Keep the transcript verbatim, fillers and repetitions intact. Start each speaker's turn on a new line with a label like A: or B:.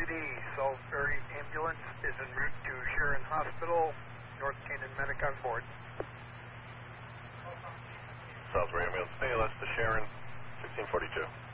A: P D, Salisbury ambulance is en route to Sharon Hospital, North Canaan medic on board.
B: Salisbury ambulance, A L S to Sharon, sixteen forty-two.